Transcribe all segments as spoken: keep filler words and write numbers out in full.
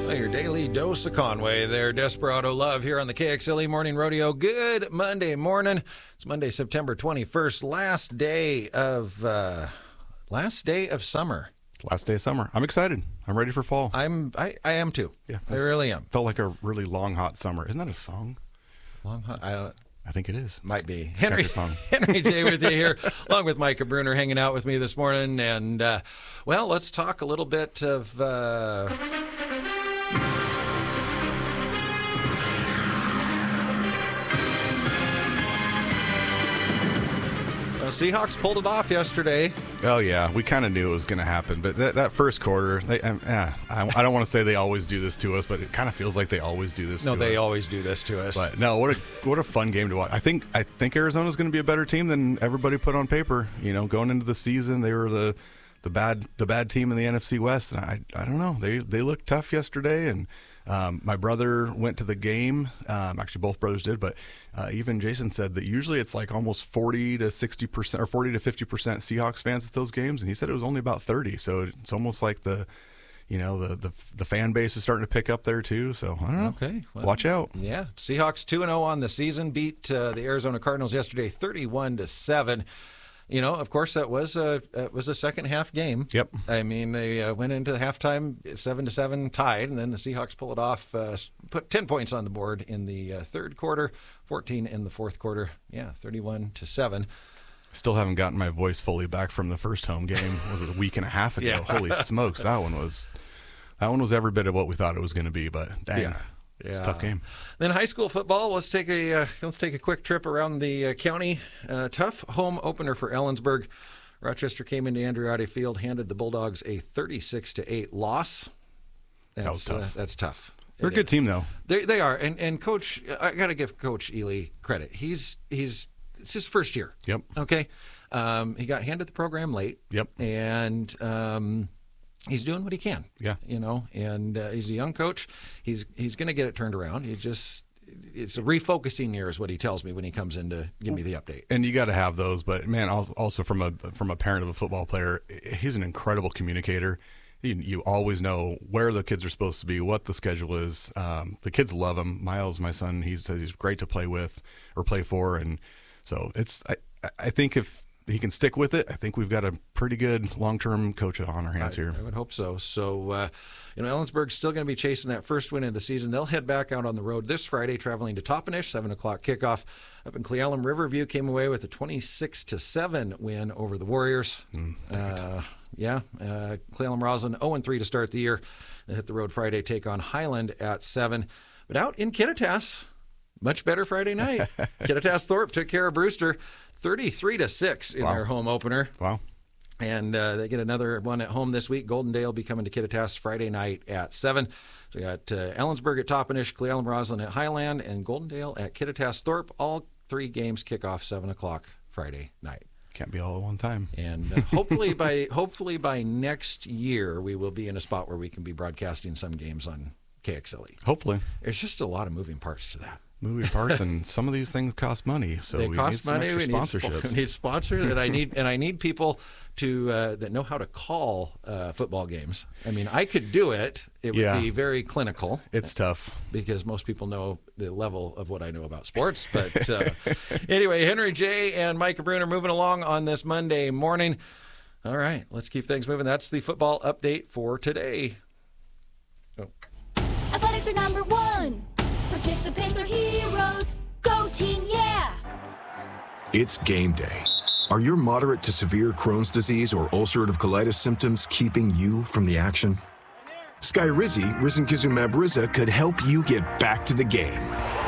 Your daily dose of Conway there, Desperado Love here on the K X L E Morning Rodeo. Good Monday morning. It's Monday, September twenty-first, last day of uh, last day of summer. Last day of summer. I'm excited. I'm ready for fall. I'm I, I am too. Yeah, I really am. Felt like a really long hot summer. Isn't that a song? Long hot. I don't. I think it is. Might be. It's Henry, a song. Henry J with you here, along with Micah Bruner hanging out with me this morning. And, uh, well, let's talk a little bit of... Uh, Seahawks pulled it off yesterday. Oh, yeah. We kind of knew it was going to happen. But that, that first quarter, they, um, eh, I, I don't want to say they always do this to us, but it kind of feels like they always do this no, to us. No, they always do this to us. But, no, what a what a fun game to watch. I think I think Arizona's going to be a better team than everybody put on paper. You know, going into the season, they were the the bad the bad team in the N F C West. And I, I don't know. They, they looked tough yesterday, and Um, my brother went to the game. Um, actually, both brothers did, but uh, even Jason said that usually it's like almost forty to sixty percent or forty to fifty percent Seahawks fans at those games, and he said it was only about thirty. So it's almost like the, you know, the the, the fan base is starting to pick up there too. So I don't know. Okay, well, watch out. Yeah, Seahawks two and zero on the season, beat uh, the Arizona Cardinals yesterday, thirty-one to seven. You know, of course, that was a it was a second half game. Yep. I mean, they uh, went into the halftime seven to seven tied, and then the Seahawks pull it off, uh, put ten points on the board in the uh, third quarter, fourteen in the fourth quarter. Yeah, thirty-one to seven. Still haven't gotten my voice fully back from the first home game. Was it a week and a half ago? Yeah. Holy smokes, that one was that one was every bit of what we thought it was going to be. But dang. Yeah. It's Yeah. a tough game. Then high school football. Let's take a uh, let's take a quick trip around the uh, county. Uh, tough home opener for Ellensburg. Rochester came into Andreotti Field, handed the Bulldogs a thirty-six to eight loss. That's, that was tough. Uh, that's tough. They're It a good is. team, though. They they are, and and Coach, I got to give Coach Ely credit. He's he's it's his first year. Yep. Okay. Um, he got handed the program late. Yep. And um, he's doing what he can. Yeah. You know, and uh, he's a young coach. He's he's going to get it turned around. He just it's a refocusing year is what he tells me when he comes in to give me the update. And you got to have those, but man, also from a from a parent of a football player, he's an incredible communicator. You, you always know where the kids are supposed to be, what the schedule is. Um, the kids love him. Miles, my son, he says he's great to play with or play for, and so it's. I, I think if he can stick with it, I think we've got a pretty good long-term coach on our hands I, here. I would hope so. So, uh, you know, Ellensburg's still going to be chasing that first win of the season. They'll head back out on the road this Friday, traveling to Toppenish, seven o'clock kickoff. Up in Cle Elum, Riverview came away with a twenty-six to seven win over the Warriors. Mm, uh, yeah, uh, Cle Elum Roslyn oh and three to start the year. They hit the road Friday, take on Highland at seven. But out in Kittitas, much better Friday night. Kittitas Thorpe took care of Brewster thirty-three to six in Wow. their home opener. Wow. And uh, they get another one at home this week. Goldendale will be coming to Kittitas Friday night at seven. So we got uh, Ellensburg at Toppenish, Cle Elum Roslyn at Highland, and Goldendale at Kittitas Thorpe. All three games kick off seven o'clock Friday night. Can't be all at one time. And uh, hopefully by hopefully by next year, we will be in a spot where we can be broadcasting some games on K X L E. Hopefully. There's just a lot of moving parts to that. Moving parts, and some of these things cost money, so they we cost need some money. extra We need, sponsorships. we need sponsors, and I need and I need people to uh, that know how to call uh, football games. I mean, I could do it. It would Yeah. be very clinical. It's tough because most people know the level of what I know about sports. But uh, anyway, Henry J. and Micah Bruner moving along on this Monday morning. All right, let's keep things moving. That's the football update for today. Oh. Athletics are number one. Participants are heroes. Go team, yeah! It's game day. Are your moderate to severe Crohn's disease or ulcerative colitis symptoms keeping you from the action? Skyrizi, risankizumab Riza, could help you get back to the game.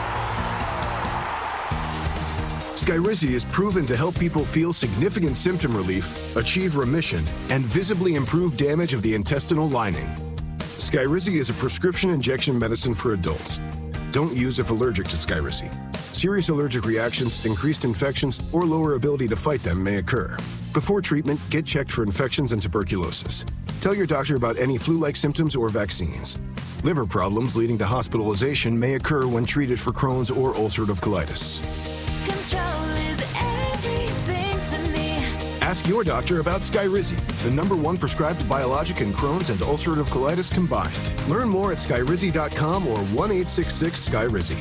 Skyrizi is proven to help people feel significant symptom relief, achieve remission, and visibly improve damage of the intestinal lining. Skyrizi is a prescription injection medicine for adults. Don't use if allergic to Skyrizi. Serious allergic reactions, increased infections, or lower ability to fight them may occur. Before treatment, get checked for infections and tuberculosis. Tell your doctor about any flu-like symptoms or vaccines. Liver problems leading to hospitalization may occur when treated for Crohn's or ulcerative colitis. Control is everything to me. Ask your doctor about Skyrizi, the number one prescribed biologic in Crohn's and ulcerative colitis combined. Learn more at skyrizi dot com or one eight six six Skyrizi.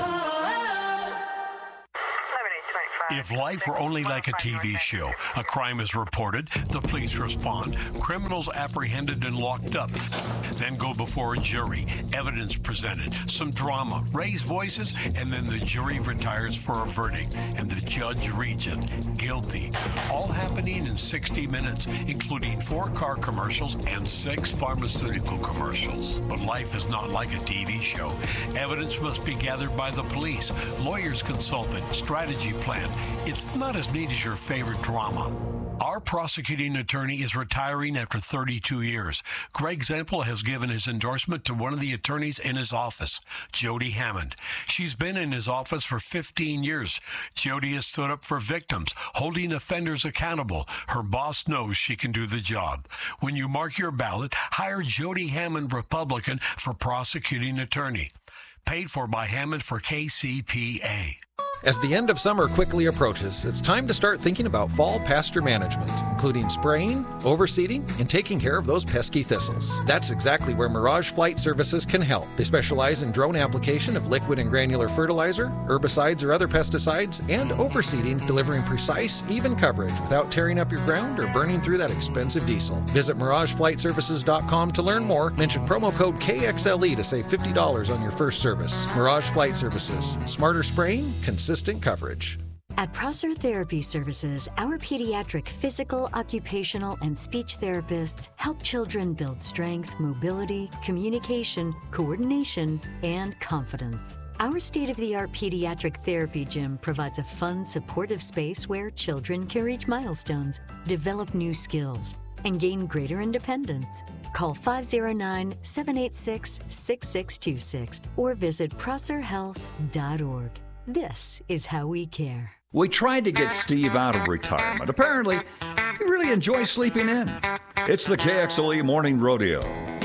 If life were only like a T V show, a crime is reported, the police respond, criminals apprehended and locked up, then go before a jury, evidence presented, some drama, raised voices, and then the jury retires for a verdict, and the judge reads it, guilty. All happening in sixty minutes, including four car commercials and six pharmaceutical commercials. But life is not like a T V show. Evidence must be gathered by the police, lawyers consulted, strategy planned. It's not as neat as your favorite drama. Our prosecuting attorney is retiring after thirty-two years. Greg Zempel has given his endorsement to one of the attorneys in his office, Jody Hammond. She's been in his office for fifteen years. Jody has stood up for victims, holding offenders accountable. Her boss knows she can do the job. When you mark your ballot, hire Jody Hammond, Republican, for prosecuting attorney. Paid for by Hammond for K C P A. As the end of summer quickly approaches, it's time to start thinking about fall pasture management, including spraying, overseeding, and taking care of those pesky thistles. That's exactly where Mirage Flight Services can help. They specialize in drone application of liquid and granular fertilizer, herbicides or other pesticides, and overseeding, delivering precise, even coverage without tearing up your ground or burning through that expensive diesel. Visit mirage flight services dot com to learn more. Mention promo code K X L E to save fifty dollars on your first service. Mirage Flight Services. Smarter spraying, consistent coverage. At Prosser Therapy Services, our pediatric physical, occupational, and speech therapists help children build strength, mobility, communication, coordination, and confidence. Our state-of-the-art pediatric therapy gym provides a fun, supportive space where children can reach milestones, develop new skills, and gain greater independence. Call five oh nine, seven eight six, six six two six or visit prosser health dot org. This is how we care. We tried to get Steve out of retirement. Apparently, he really enjoys sleeping in. It's the K X L E Morning Rodeo.